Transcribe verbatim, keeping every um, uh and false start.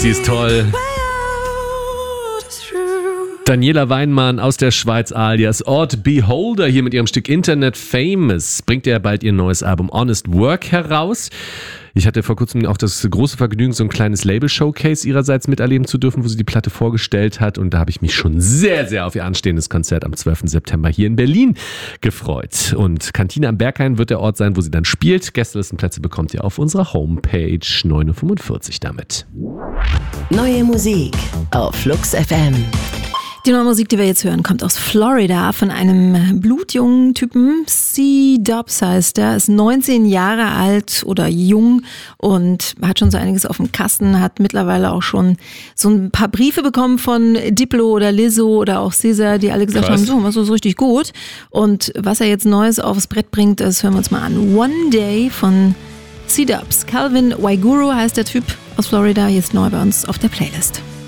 die ist toll. Daniela Weinmann aus der Schweiz alias Odd Beholder hier mit ihrem Stück Internet Famous. Bringt ja bald ihr neues Album Honest Work heraus. Ich hatte vor kurzem auch das große Vergnügen, so ein kleines Label-Showcase ihrerseits miterleben zu dürfen, wo sie die Platte vorgestellt hat. Und da habe ich mich schon sehr, sehr auf ihr anstehendes Konzert am zwölften September hier in Berlin gefreut. Und Kantine am Berghain wird der Ort sein, wo sie dann spielt. Gästelistenplätze bekommt ihr auf unserer Homepage. neun Uhr fünfundvierzig damit. Neue Musik auf Flux F M. Die neue Musik, die wir jetzt hören, kommt aus Florida von einem blutjungen Typen. C-Dubs heißt er, ist neunzehn Jahre alt oder jung und hat schon so einiges auf dem Kasten, hat mittlerweile auch schon so ein paar Briefe bekommen von Diplo oder Lizzo oder auch Caesar, die alle gesagt Krass. haben, so, was ist richtig gut. Und was er jetzt Neues aufs Brett bringt, das hören wir uns mal an. One Day von C-Dubs. Calvin Waiguru heißt der Typ aus Florida, jetzt neu bei uns auf der Playlist.